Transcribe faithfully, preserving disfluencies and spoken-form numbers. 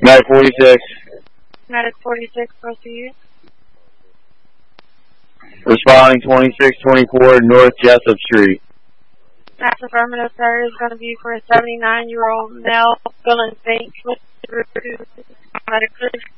Medic forty-six. Medic forty-six, proceed. Responding twenty-six twenty-four North Jessup Street. That's affirmative, sir. Is going to be for a seventy-nine-year-old male, feeling faint. Medic, please.